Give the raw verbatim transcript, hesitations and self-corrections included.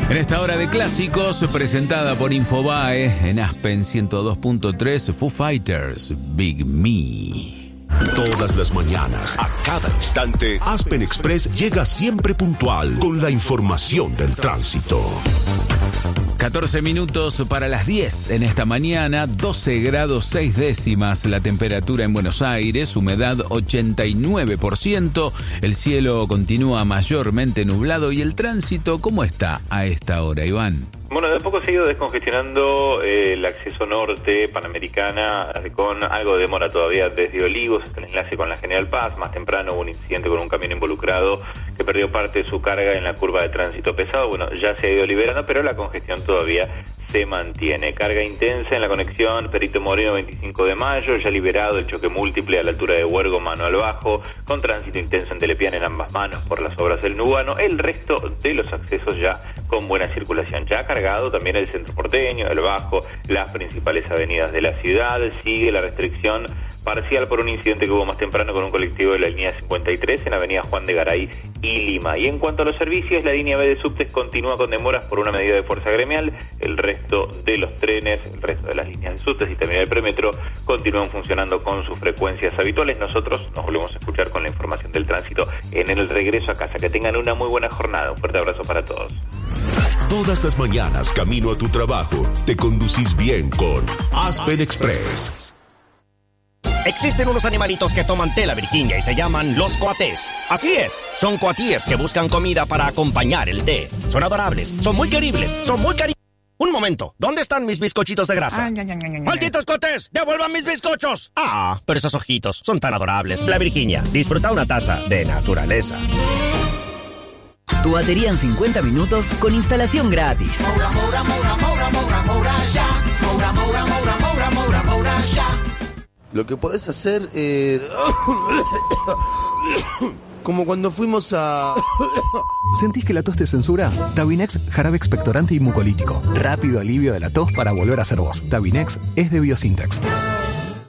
En esta hora de clásicos, presentada por Infobae en Aspen ciento dos punto tres, Foo Fighters, Big Me. Todas las mañanas, a cada instante, Aspen Express llega siempre puntual con la información del tránsito. catorce minutos para las diez en esta mañana, doce grados seis décimas la temperatura en Buenos Aires, humedad ochenta y nueve por ciento, el cielo continúa mayormente nublado y el tránsito, ¿cómo está a esta hora, Iván? Bueno, de a poco se ha ido descongestionando eh, el acceso norte, Panamericana, con algo de demora todavía desde Olivos hasta el enlace con la General Paz. Más temprano hubo un incidente con un camión involucrado que perdió parte de su carga en la curva de tránsito pesado. Bueno, ya se ha ido liberando, pero la congestión todavía se mantiene. Carga intensa en la conexión Perito Moreno veinticinco de mayo, ya liberado el choque múltiple a la altura de Huergo, mano al bajo, con tránsito intenso en Telepian en ambas manos por las obras del Nubano. El resto de los accesos ya con buena circulación. Ya cargado también el centro porteño, el Bajo, las principales avenidas de la ciudad. Sigue la restricción parcial por un incidente que hubo más temprano con un colectivo de la línea cincuenta y tres en avenida Juan de Garay y Lima. Y en cuanto a los servicios, la línea B de subtes continúa con demoras por una medida de fuerza gremial. El resto de los trenes, el resto de las líneas de subtes y también el premetro continúan funcionando con sus frecuencias habituales. Nosotros nos volvemos a escuchar con la información del tránsito en el regreso a casa. Que tengan una muy buena jornada. Un fuerte abrazo para todos. Todas las mañanas, camino a tu trabajo, te conducís bien con Aspen Express. Existen unos animalitos que toman té la Virginia y se llaman los coatés. Así es, son coatíes que buscan comida para acompañar el té. Son adorables, son muy queribles, son muy cari... Un momento, ¿dónde están mis bizcochitos de grasa? Ay, ay, ay, ay, ¡malditos coatés! ¡Devuelvan mis bizcochos! Ah, pero esos ojitos son tan adorables. La Virginia, disfruta una taza de naturaleza. Tu batería en cincuenta minutos con instalación gratis. Moura, moura, moura, moura, moura, moura, ya. Moura, moura, moura, moura, moura, moura, ya. Lo que podés hacer es... como cuando fuimos a... ¿Sentís que la tos te censura? Tabinex, jarabe expectorante y mucolítico. Rápido alivio de la tos para volver a ser vos. Tabinex es de Biosintex.